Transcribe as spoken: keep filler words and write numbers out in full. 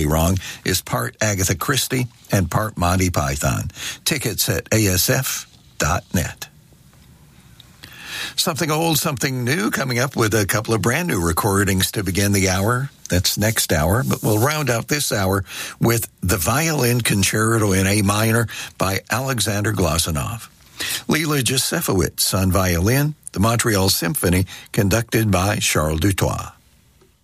Wrong is part Agatha Christie and part Monty Python. Tickets at A S F dot net. Something old, something new, coming up with a couple of brand new recordings to begin the hour. That's next hour, but we'll round out this hour with the Violin Concerto in A minor by Alexander Glazunov. Leela Josefowitz on violin, the Montreal Symphony conducted by Charles Dutoit.